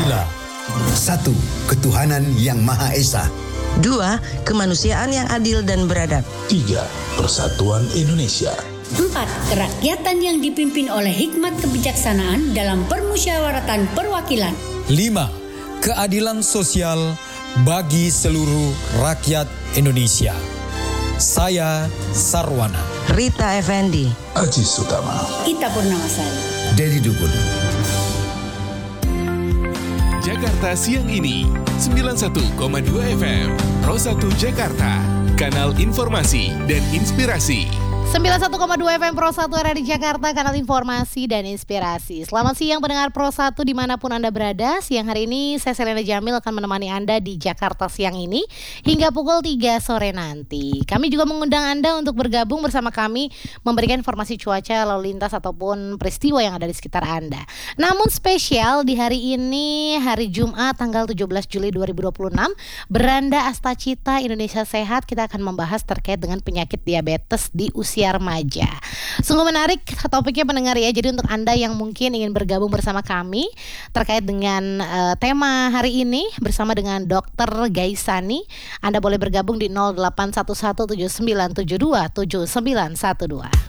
Pancasila. 1. Ketuhanan Yang Maha Esa. 2. Kemanusiaan yang adil dan beradab. 3. Persatuan Indonesia. 4. Kerakyatan yang dipimpin oleh hikmat kebijaksanaan dalam permusyawaratan perwakilan. 5. Keadilan sosial bagi seluruh rakyat Indonesia. Saya Sarwana. Rita Effendi. Aji Sutama. Ita Purnamasari. Dedi Dukun. Jakarta Siang Ini 91,2 FM Pro 1 Jakarta, kanal informasi dan inspirasi. 91,2 FM Pro 1 ada di Jakarta, kanal informasi dan inspirasi. Selamat siang pendengar Pro 1 dimanapun Anda berada. Siang hari ini saya Selena Jamil akan menemani Anda di Jakarta Siang Ini hingga pukul 3 sore nanti. Kami juga mengundang Anda untuk bergabung bersama kami, memberikan informasi cuaca, lalu lintas ataupun peristiwa yang ada di sekitar Anda. Namun spesial di hari ini, hari Jumat tanggal 17 Juli 2026, Beranda Astacita Indonesia Sehat, kita akan membahas terkait dengan penyakit diabetes di usia remaja. Sungguh menarik topiknya pendengar ya. Jadi untuk Anda yang mungkin ingin bergabung bersama kami terkait dengan tema hari ini bersama dengan Dr. Gaisani, Anda boleh bergabung di 081179727912.